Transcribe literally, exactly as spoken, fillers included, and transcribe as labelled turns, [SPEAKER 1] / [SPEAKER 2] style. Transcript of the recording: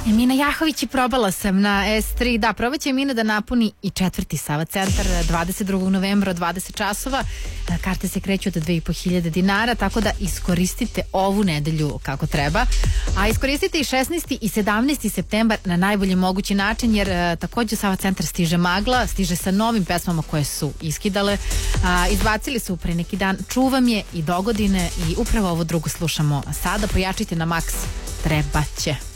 [SPEAKER 1] Emina Jahović i probala sam na es tri. Da, probat će Emina da napuni i četvrti Sava centar dvadeset drugog novembra od dvadeset časova. Karte se kreću od dve i po hiljade dinara, tako da iskoristite ovu nedelju kako treba. A iskoristite i šesnaesti i sedamnaesti septembar na najbolji mogući način, jer takođe Sava centar stiže magla, stiže sa novim pesmama koje su iskidale. A, izbacili su pre neki dan Čuvam je i Dogodine i upravo ovo drugo slušamo sada. Pojačite na maks, treba će.